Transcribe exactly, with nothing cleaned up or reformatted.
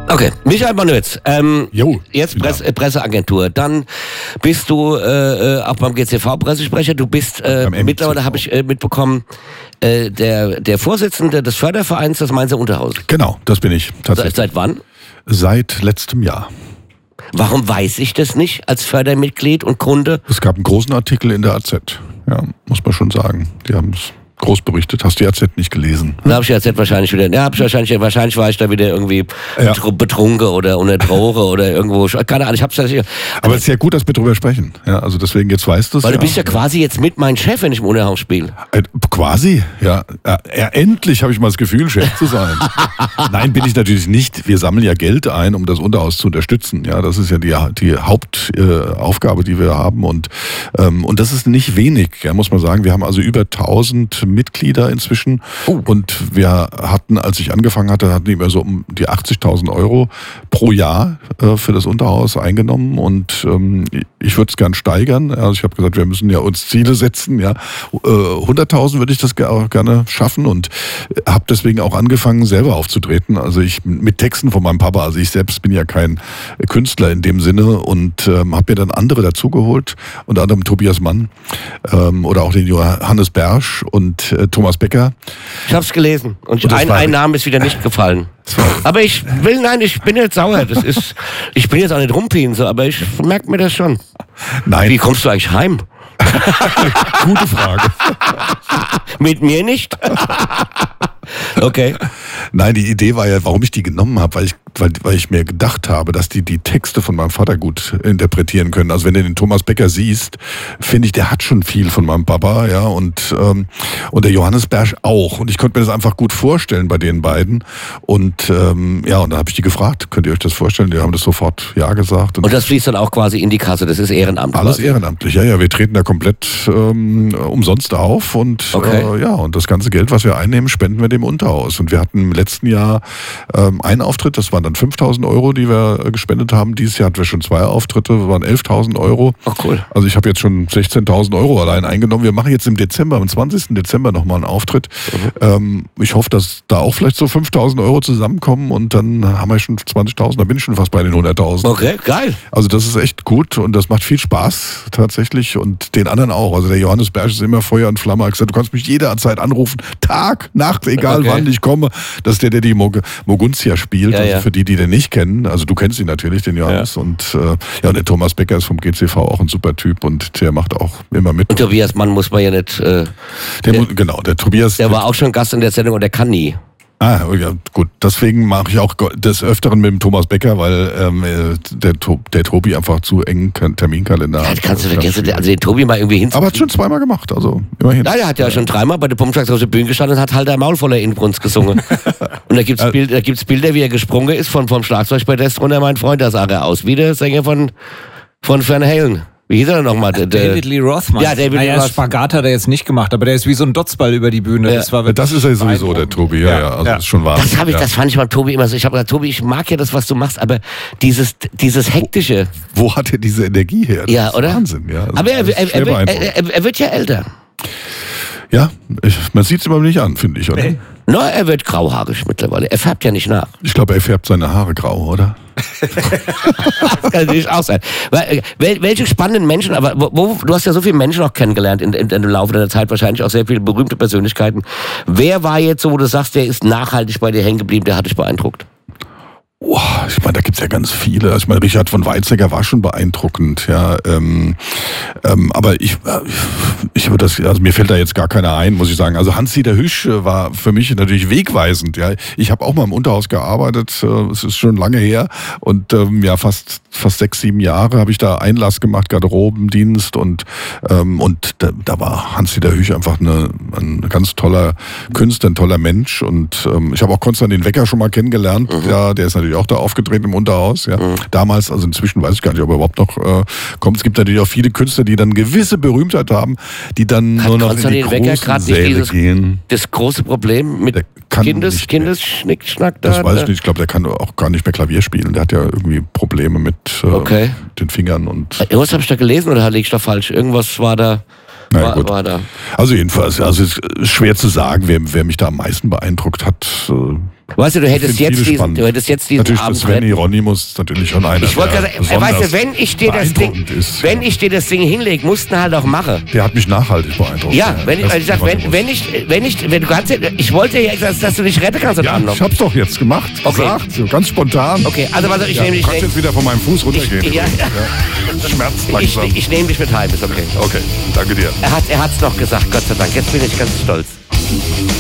Okay, Michael Bonwitz, ähm, jo, jetzt Presse, äh, Presseagentur, dann bist du äh, auch beim G C V-Pressesprecher, du bist äh, mittlerweile, habe ich äh, mitbekommen, äh, der, der Vorsitzende des Fördervereins des Mainzer Unterhauses. Genau, das bin ich tatsächlich. Seit, seit wann? Seit letztem Jahr. Warum weiß ich das nicht als Fördermitglied und Kunde? Es gab einen großen Artikel in der A Z, ja, muss man schon sagen. Die haben es groß berichtet. Hast du die A Z nicht gelesen? Da habe ich die A Z wahrscheinlich wieder. Ja, hab ich wahrscheinlich, wahrscheinlich war ich da wieder irgendwie ja. betrunken oder unter Droge oder irgendwo. Keine Ahnung, ich hab's ja nicht. Aber es ist ja gut, dass wir drüber sprechen. Ja, also deswegen, jetzt weißt du es. Weil ja. du bist ja quasi jetzt mit meinem Chef, wenn ich im Unterhaus spiele. Äh, quasi, ja. ja. Endlich habe ich mal das Gefühl, Chef zu sein. Nein, bin ich natürlich nicht. Wir sammeln ja Geld ein, um das Unterhaus zu unterstützen. Ja, das ist ja die, die Hauptaufgabe, äh, die wir haben. Und, ähm, und das ist nicht wenig, ja, muss man sagen. Wir haben also über tausend Mitglieder inzwischen. Oh. Und wir hatten, als ich angefangen hatte, hatten wir so um die achtzigtausend Euro pro Jahr äh, für das Unterhaus eingenommen. Und ähm, ich würde es gern steigern. Also ich habe gesagt, wir müssen ja uns Ziele setzen. Ja, äh, hunderttausend würde ich das auch gerne schaffen und habe deswegen auch angefangen, selber aufzutreten. Also ich mit Texten von meinem Papa. Also ich selbst bin ja kein Künstler in dem Sinne und ähm, habe mir dann andere dazugeholt, unter anderem Tobias Mann ähm, oder auch den Johannes Bersch und äh, Thomas Becker. Ich hab's gelesen und, und ein, ein Name ist wieder nicht gefallen. Aber ich will, nein, ich bin jetzt sauer. Das ist, ich bin jetzt auch nicht rumpien, so, aber ich merke mir das schon. Nein. Wie kommst du eigentlich heim? Gute Frage. Mit mir nicht? Okay. Nein, die Idee war ja, warum ich die genommen habe, weil ich, weil, weil ich mir gedacht habe, dass die die Texte von meinem Vater gut interpretieren können. Also wenn du den Thomas Becker siehst, finde ich, der hat schon viel von meinem Papa, ja, und, ähm, und der Johannes Bersch auch. Und ich konnte mir das einfach gut vorstellen bei den beiden. Und ähm, ja, und dann habe ich die gefragt, könnt ihr euch das vorstellen? Die haben das sofort ja gesagt. Und, und das fließt dann auch quasi in die Kasse, das ist ehrenamtlich? Alles ehrenamtlich, ja, ja. Wir treten da komplett ähm, umsonst auf und okay. äh, ja, und das ganze Geld, was wir einnehmen, spenden wir dem Unterhaus. Und wir hatten im letzten Jahr ähm, einen Auftritt, das waren dann fünftausend Euro, die wir äh, gespendet haben. Dieses Jahr hatten wir schon zwei Auftritte, das waren elftausend Euro. Ach cool. Also ich habe jetzt schon sechzehntausend Euro allein eingenommen. Wir machen jetzt im Dezember, am zwanzigsten Dezember nochmal einen Auftritt. Mhm. Ähm, ich hoffe, dass da auch vielleicht so fünftausend Euro zusammenkommen und dann haben wir schon zwanzigtausend, da bin ich schon fast bei den hunderttausend. Okay, geil. Also das ist echt gut und das macht viel Spaß tatsächlich und den anderen auch. Also der Johannes Bersch ist immer Feuer und Flamme. Er hat gesagt, du kannst mich jederzeit anrufen, Tag, Nacht, egal okay. wann ich komme. Das ist der, der die Mog- Moguntia spielt. Ja, also ja. für die, die den nicht kennen. Also du kennst ihn natürlich, den Johannes. Ja. Und äh, ja, und der Thomas Becker ist vom G C V auch ein super Typ und der macht auch immer mit. Und Tobias Mann muss man ja nicht... Äh, der, der, genau, der Tobias... Der war auch schon Gast in der Sendung und der kann nie. Ah, ja, gut. Deswegen mache ich auch des Öfteren mit dem Thomas Becker, weil ähm, der, der Tobi einfach zu engen Terminkalender ja, hat. Kannst du vergessen, also den Tobi mal irgendwie hinzuziehen. Aber hat schon zweimal gemacht, also immerhin. Nein, der hat ja, ja schon dreimal bei der Pumptracks auf der Bühne gestanden und hat halt der Maul voller Inbrunst gesungen. Und da gibt's also, Bild, da gibt's Bilder, wie er gesprungen ist von, vom Schlagzeugpodest runter, mein Freund, da sah er aus wie der Sänger von, von Van Halen. Wie hieß er denn nochmal? Der, David Lee Roth, Mann. Ja, David naja, Lee Roth. Spagat hat er jetzt nicht gemacht, aber der ist wie so ein Dotzball über die Bühne. Ja. Das, war das ist ja sowieso der Tobi, ja, ja. Also ja. Das ist schon wahr. Das, hab ich, ja. das fand ich beim Tobi immer so. Ich habe gesagt, Tobi, ich mag ja das, was du machst, aber dieses, dieses Hektische. Wo, wo hat er diese Energie her? Das ja, ist oder? Wahnsinn, ja. Also aber er, er, er, wird, er, er wird ja älter. Ja, ich, man sieht es immer nicht an, finde ich, oder? Nee. No, er wird grauhaarig mittlerweile. Er färbt ja nicht nach. Ich glaube, er färbt seine Haare grau, oder? Das kann natürlich auch sein. Welche spannenden Menschen, aber wo, du hast ja so viele Menschen auch kennengelernt in, in, in im Laufe deiner Zeit, wahrscheinlich auch sehr viele berühmte Persönlichkeiten. Wer war jetzt so, wo du sagst, der ist nachhaltig bei dir hängen geblieben, der hat dich beeindruckt? Oh, ich meine, da gibt's ja ganz viele. Ich meine, Richard von Weizsäcker war schon beeindruckend, ja. Ähm, ähm, aber ich, ich würde das, also mir fällt da jetzt gar keiner ein, muss ich sagen. Also Hans-Dieter Hüsch war für mich natürlich wegweisend, ja. Ich habe auch mal im Unterhaus gearbeitet, es ist schon lange her und ähm, ja, fast fast sechs, sieben Jahre habe ich da Einlass gemacht, Garderobendienst und ähm, und da, da war Hans-Dieter Hüsch einfach eine, ein ganz toller Künstler, ein toller Mensch und ähm, ich habe auch Konstantin Wecker schon mal kennengelernt, mhm. ja, der ist natürlich auch da aufgetreten im Unterhaus, ja. Mhm. Damals, also inzwischen weiß ich gar nicht, ob er überhaupt noch äh, kommt. Es gibt natürlich auch viele Künstler, die dann gewisse Berühmtheit haben, die dann Hat nur noch Konstantin in die Wecker großen nicht Säle dieses, gehen. Das große Problem mit Kindes, Kindesschnickschnack da? Das weiß ich nicht. Ich glaube, der kann auch gar nicht mehr Klavier spielen. Der hat ja irgendwie Probleme mit äh, okay. den Fingern. Und irgendwas habe ich da gelesen oder liege ich da falsch? Irgendwas war da... Naja, war, gut. war da. Also jedenfalls, also es ist schwer zu sagen, wer, wer mich da am meisten beeindruckt hat. Weißt du, du hättest Ich find jetzt viele diesen, spannend. du hättest jetzt diesen Natürlich, Abend das Sven retten. Hieronymus ist natürlich schon einer, Ich wollte der gerade sagen, weißt du, besonders wenn ich dir das Ding, beeindruckend ist. wenn ich dir das Ding hinlege, musst du halt auch machen. Der hat mich nachhaltig beeindruckt. Ja, wenn ich, Das also ich sag, Hieronymus. wenn, wenn ich, wenn ich, wenn du kannst, ich wollte ja, dass, dass du dich retten kannst. Ja, Abend noch. ich hab's doch jetzt gemacht, Okay. gesagt, so ganz spontan. Okay, also was ich Ja, nehme du dich, kannst jetzt wieder von meinem Fuß runtergehen. Ich- ja. Ja. Schmerzt ich, langsam. ich, ich nehme dich mit heim, ist okay. Okay, danke dir. Er hat, er hat's noch gesagt, Gott sei Dank. Jetzt bin ich ganz stolz.